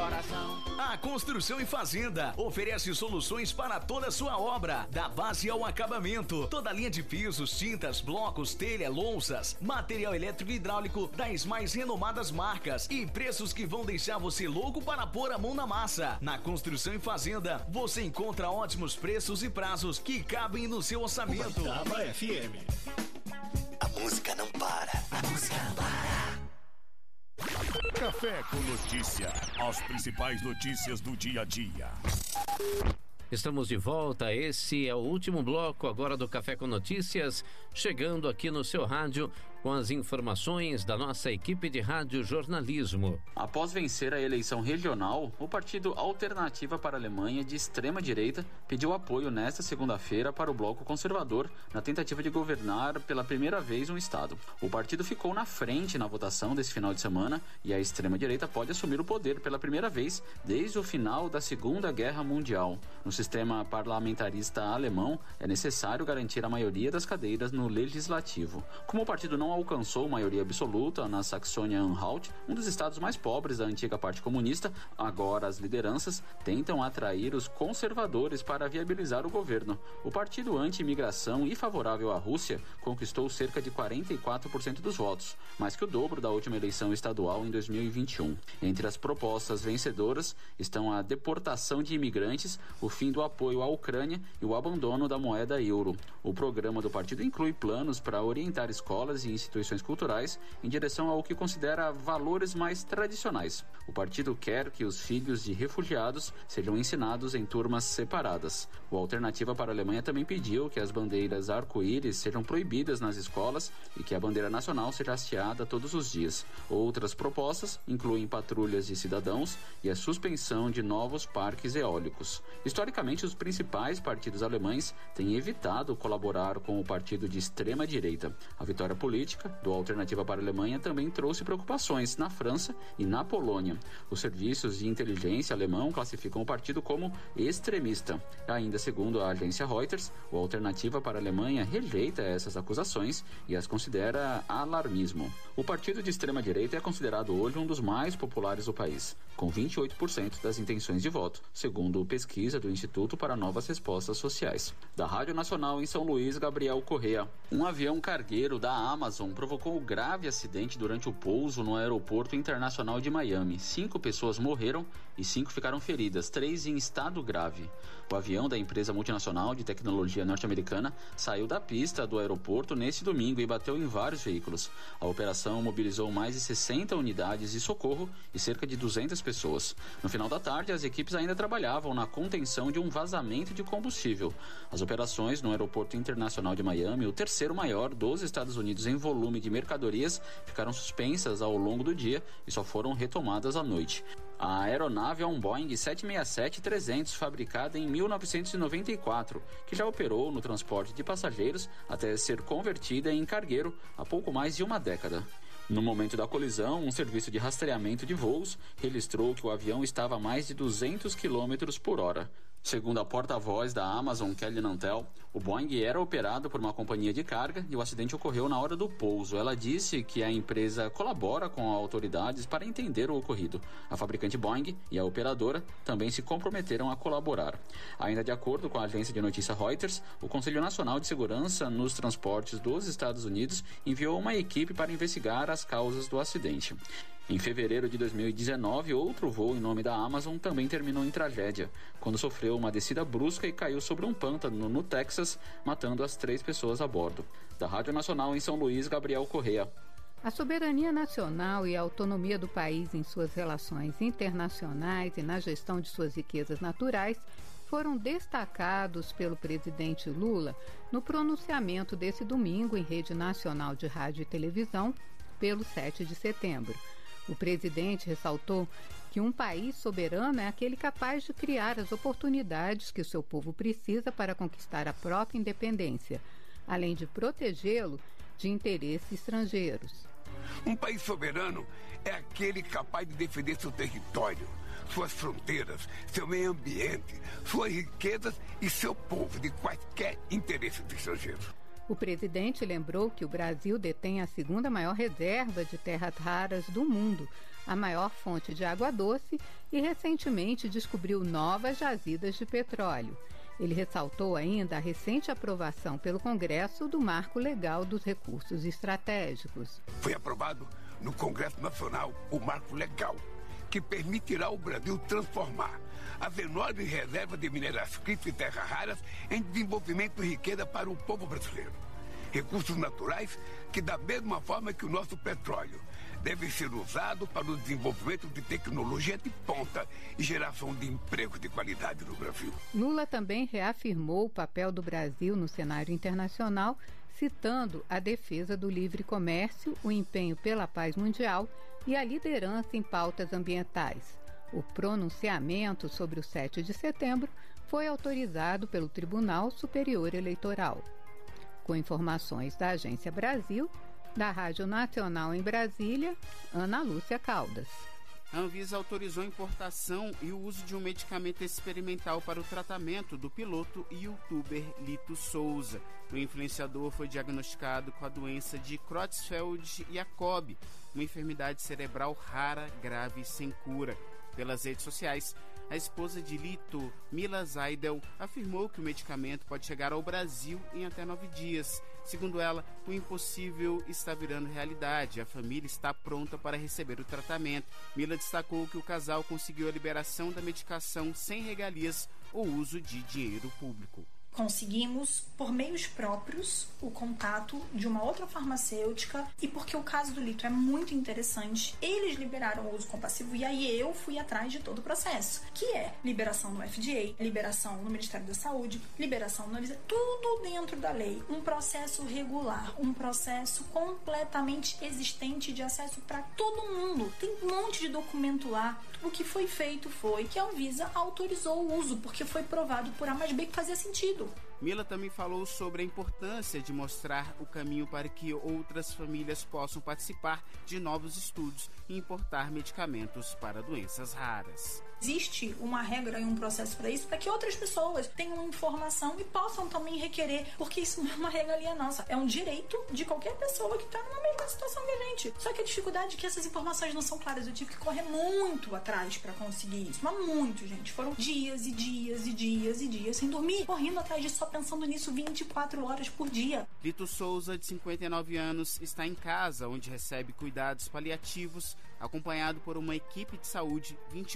coração. A Construção e Fazenda oferece soluções para toda a sua obra, da base ao acabamento. Toda a linha de pisos, tintas, blocos, telha, louças, material elétrico e hidráulico das mais renomadas marcas e preços que vão deixar você louco para pôr a mão na massa. Na Construção e Fazenda, você encontra ótimos preços e prazos que cabem no seu orçamento. Uberaba FM. A música não para. A música não para. Café com Notícia. As principais notícias do dia a dia. Estamos de volta, esse é o último bloco agora do Café com Notícias, chegando aqui no seu rádio com as informações da nossa equipe de rádio jornalismo. Após vencer a eleição regional, o partido Alternativa para a Alemanha de extrema-direita pediu apoio nesta segunda-feira para o bloco conservador na tentativa de governar pela primeira vez um estado. O partido ficou na frente na votação desse final de semana e a extrema-direita pode assumir o poder pela primeira vez desde o final da Segunda Guerra Mundial. No sistema parlamentarista alemão, é necessário garantir a maioria das cadeiras no legislativo. Como o partido não alcançou maioria absoluta na Saxônia-Anhalt, um dos estados mais pobres da antiga parte comunista, agora as lideranças tentam atrair os conservadores para viabilizar o governo. O partido anti-imigração e favorável à Rússia conquistou cerca de 44% dos votos, mais que o dobro da última eleição estadual em 2021. Entre as propostas vencedoras estão a deportação de imigrantes, o fim do apoio à Ucrânia e o abandono da moeda euro. O programa do partido inclui planos para orientar escolas e instituições culturais em direção ao que considera valores mais tradicionais. O partido quer que os filhos de refugiados sejam ensinados em turmas separadas. O Alternativa para a Alemanha também pediu que as bandeiras arco-íris sejam proibidas nas escolas e que a bandeira nacional seja hasteada todos os dias. Outras propostas incluem patrulhas de cidadãos e a suspensão de novos parques eólicos. Historicamente, os principais partidos alemães têm evitado colaborar com o partido de extrema-direita. A vitória política do Alternativa para a Alemanha também trouxe preocupações na França e na Polônia. Os serviços de inteligência alemão classificam o partido como extremista. Ainda segundo a agência Reuters, o Alternativa para a Alemanha rejeita essas acusações e as considera alarmismo. O partido de extrema-direita é considerado hoje um dos mais populares do país, com 28% das intenções de voto, segundo pesquisa do Instituto para Novas Respostas Sociais. Da Rádio Nacional em São Luís, Gabriel Correa. Um avião cargueiro da Amazon provocou um grave acidente durante o pouso no aeroporto internacional de Miami. 5 pessoas morreram e 5 ficaram feridas, 3 em estado grave. O avião da empresa multinacional de tecnologia norte-americana saiu da pista do aeroporto neste domingo e bateu em vários veículos. A operação mobilizou mais de 60 unidades de socorro e cerca de 200 pessoas. No final da tarde, as equipes ainda trabalhavam na contenção de um vazamento de combustível. As operações no aeroporto internacional de Miami, o terceiro maior dos Estados Unidos em volume de mercadorias, ficaram suspensas ao longo do dia e só foram retomadas à noite. A aeronave é um Boeing 767-300, fabricada em 1994, que já operou no transporte de passageiros até ser convertida em cargueiro há pouco mais de uma década. No momento da colisão, um serviço de rastreamento de voos registrou que o avião estava a mais de 200 km por hora. Segundo a porta-voz da Amazon, Kelly Nantel, o Boeing era operado por uma companhia de carga e o acidente ocorreu na hora do pouso. Ela disse que a empresa colabora com autoridades para entender o ocorrido. A fabricante Boeing e a operadora também se comprometeram a colaborar. Ainda de acordo com a agência de notícia Reuters, o Conselho Nacional de Segurança nos Transportes dos Estados Unidos enviou uma equipe para investigar as causas do acidente. Em fevereiro de 2019, outro voo em nome da Amazon também terminou em tragédia, quando sofreu uma descida brusca e caiu sobre um pântano no Texas, matando as 3 pessoas a bordo. Da Rádio Nacional em São Luís, Gabriel Correa. A soberania nacional e a autonomia do país em suas relações internacionais e na gestão de suas riquezas naturais foram destacados pelo presidente Lula no pronunciamento desse domingo em rede nacional de rádio e televisão pelo 7 de setembro. O presidente ressaltou que um país soberano é aquele capaz de criar as oportunidades que o seu povo precisa para conquistar a própria independência, além de protegê-lo de interesses estrangeiros. Um país soberano é aquele capaz de defender seu território, suas fronteiras, seu meio ambiente, suas riquezas e seu povo de quaisquer interesses estrangeiros. O presidente lembrou que o Brasil detém a segunda maior reserva de terras raras do mundo, a maior fonte de água doce, e recentemente descobriu novas jazidas de petróleo. Ele ressaltou ainda a recente aprovação pelo Congresso do Marco Legal dos Recursos Estratégicos. Foi aprovado no Congresso Nacional o Marco Legal, que permitirá ao Brasil transformar as enormes reservas de minerais críticos e terras raras em desenvolvimento e riqueza para o povo brasileiro. Recursos naturais que, da mesma forma que o nosso petróleo, devem ser usados para o desenvolvimento de tecnologia de ponta e geração de empregos de qualidade no Brasil. Lula também reafirmou o papel do Brasil no cenário internacional, citando a defesa do livre comércio, o empenho pela paz mundial e a liderança em pautas ambientais. O pronunciamento sobre o 7 de setembro foi autorizado pelo Tribunal Superior Eleitoral. Com informações da Agência Brasil, da Rádio Nacional em Brasília, Ana Lúcia Caldas. A Anvisa autorizou a importação e o uso de um medicamento experimental para o tratamento do piloto e youtuber Lito Souza. O influenciador foi diagnosticado com a doença de Creutzfeldt-Jakob, uma enfermidade cerebral rara, grave e sem cura. Pelas redes sociais, a esposa de Lito, Mila Zaidel, afirmou que o medicamento pode chegar ao Brasil em até 9 dias. Segundo ela, o impossível está virando realidade. A família está pronta para receber o tratamento. Mila destacou que o casal conseguiu a liberação da medicação sem regalias ou uso de dinheiro público. Conseguimos, por meios próprios, o contato de uma outra farmacêutica, e porque o caso do Lito é muito interessante, eles liberaram o uso compassivo e aí eu fui atrás de todo o processo, que é liberação no FDA, liberação no Ministério da Saúde, liberação no Anvisa, tudo dentro da lei, um processo regular, um processo completamente existente de acesso para todo mundo. Tem um monte de documento lá. O que foi feito foi que a Anvisa autorizou o uso, porque foi provado por A mais B que fazia sentido. Mila também falou sobre a importância de mostrar o caminho para que outras famílias possam participar de novos estudos e importar medicamentos para doenças raras. Existe uma regra e um processo para isso, para que outras pessoas tenham informação e possam também requerer, porque isso não é uma regalia nossa, é um direito de qualquer pessoa que está na mesma situação que a gente. Só que a dificuldade é que essas informações não são claras. Eu tive que correr muito atrás para conseguir isso, mas muito, gente. Foram dias e dias e dias e dias sem dormir, correndo atrás disso, só pensando nisso 24 horas por dia. Lito Souza, de 59 anos, está em casa, onde recebe cuidados paliativos, acompanhado por uma equipe de saúde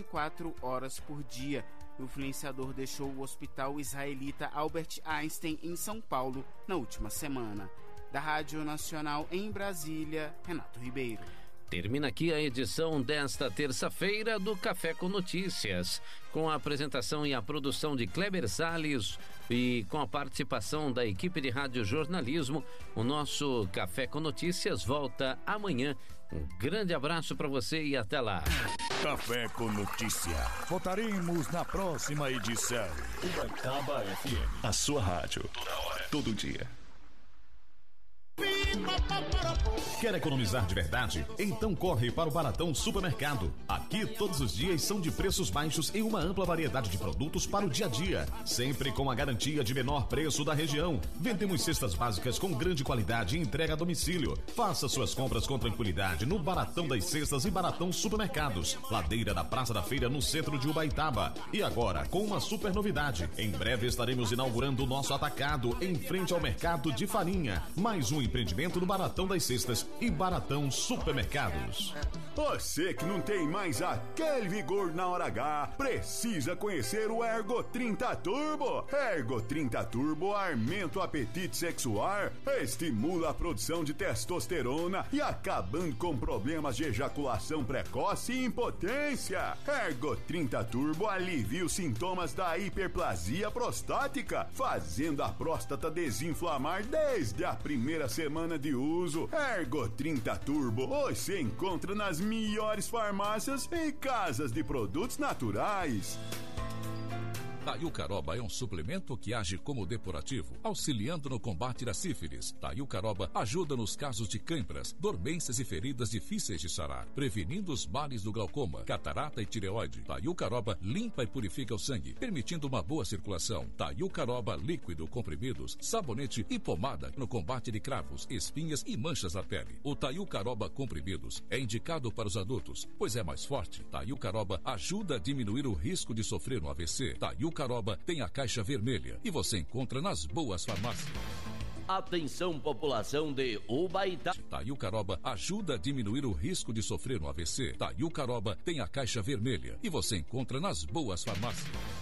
24 horas por dia. O influenciador deixou o hospital israelita Albert Einstein em São Paulo na última semana. Da Rádio Nacional em Brasília, Renato Ribeiro. Termina aqui a edição desta terça-feira do Café com Notícias, com a apresentação e a produção de Kleber Salles e com a participação da equipe de rádio jornalismo. O nosso Café com Notícias volta amanhã. Um grande abraço para você e até lá. Café com Notícia. Voltaremos na próxima edição. Uberaba FM. A sua rádio. Toda hora. Todo dia. Quer economizar de verdade? Então corre para o Baratão Supermercado. Aqui todos os dias são de preços baixos em uma ampla variedade de produtos para o dia a dia, sempre com a garantia de menor preço da região. Vendemos cestas básicas com grande qualidade e entrega a domicílio. Faça suas compras com tranquilidade no Baratão das Cestas e Baratão Supermercados, ladeira da Praça da Feira, no centro de Ubaitaba. E agora com uma super novidade: em breve estaremos inaugurando o nosso atacado em frente ao mercado de farinha. Mais um empreendimento no Baratão das Cestas e Baratão Supermercados. Você que não tem mais aquele vigor na hora H, precisa conhecer o Ergo 30 Turbo. Ergo 30 Turbo aumenta o apetite sexual, estimula a produção de testosterona e acabando com problemas de ejaculação precoce e impotência. Ergo 30 Turbo alivia os sintomas da hiperplasia prostática, fazendo a próstata desinflamar desde a primeira semana de uso. Ergo 30 Turbo você encontra nas melhores farmácias e casas de produtos naturais. Taiucaroba é um suplemento que age como depurativo, auxiliando no combate da sífilis. Taiucaroba ajuda nos casos de câimbras, dormências e feridas difíceis de sarar, prevenindo os males do glaucoma, catarata e tireoide. Taiucaroba limpa e purifica o sangue, permitindo uma boa circulação. Taiucaroba líquido, comprimidos, sabonete e pomada no combate de cravos, espinhas e manchas na pele. O Taiucaroba comprimidos é indicado para os adultos, pois é mais forte. Taiucaroba ajuda a diminuir o risco de sofrer um AVC. Taiucaroba tem a caixa vermelha e você encontra nas boas farmácias. Atenção, população de Ubaitá. Taiucaroba ajuda a diminuir o risco de sofrer um AVC. Taiucaroba tem a caixa vermelha e você encontra nas boas farmácias.